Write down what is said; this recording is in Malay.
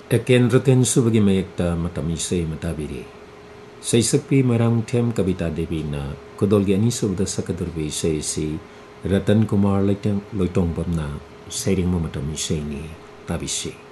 Eken Ruten subagi mayekta matamisi matabiri. Saisakpi marang them Kavita Devi na kudolgi ani subda sakadurbi si Ratan Kumar loitong pamna sairing matamisi ni tabisi.